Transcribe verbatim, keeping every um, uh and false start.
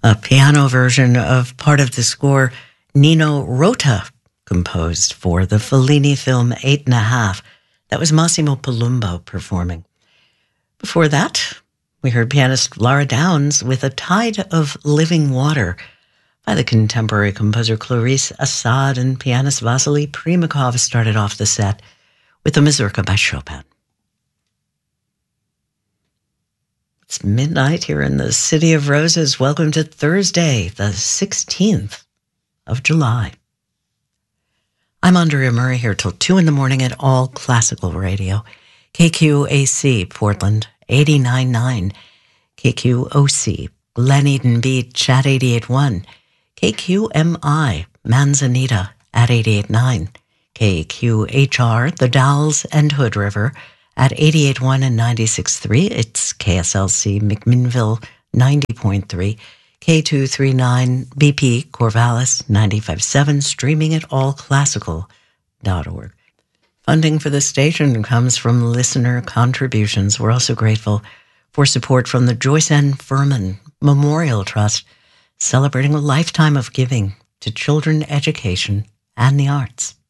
a piano version of part of the score Nino Rota composed for the Fellini film Eight and a Half. That was Massimo Palumbo performing. Before that, we heard pianist Lara Downs with A Tide of Living Water by the contemporary composer Clarice Assad, and pianist Vasily Primakov started off the set with the Mazurka by Chopin. It's midnight here in the City of Roses. Welcome to Thursday, the sixteenth of July. I'm Andrea Murray here till two in the morning at All Classical Radio. K Q A C, Portland, eighty-nine point nine. K Q O C, Glen Eden Beach at eighty-eight point one. K Q M I, Manzanita at eighty-eight point nine. K Q H R, The Dalles and Hood River at eighty-eight point one and ninety-six point three. It's K S L C McMinnville ninety point three. K two thirty-nine B P Corvallis ninety-five point seven, streaming at all classical dot org. Funding for the station comes from listener contributions. We're also grateful for support from the Joyce N. Furman Memorial Trust, celebrating a lifetime of giving to children, education, and the arts.